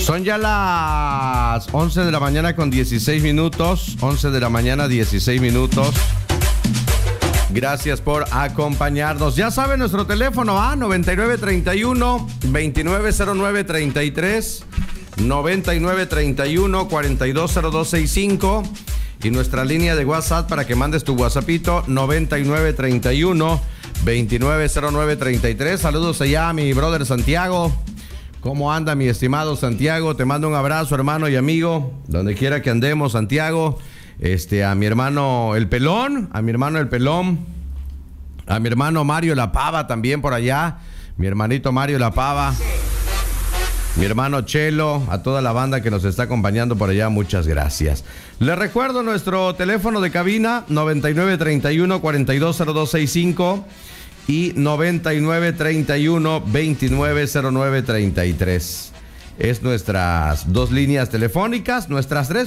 Son ya las 11 de la mañana con 16 minutos. 11 de la mañana, 16 minutos. Gracias por acompañarnos. Ya saben nuestro teléfono, 9931-290933, 9931-420265 y nuestra línea de WhatsApp para que mandes tu WhatsAppito, 9931-290933. Saludos allá a mi brother Santiago. ¿Cómo anda mi estimado Santiago? Te mando un abrazo, hermano y amigo, donde quiera que andemos, Santiago. A mi hermano El Pelón, a mi hermano Mario La Pava también por allá, mi hermanito Mario La Pava, mi hermano Chelo, a toda la banda que nos está acompañando por allá, muchas gracias. Les recuerdo nuestro teléfono de cabina, 9931-420265 y 9931-290933. Es nuestras dos líneas telefónicas, nuestras tres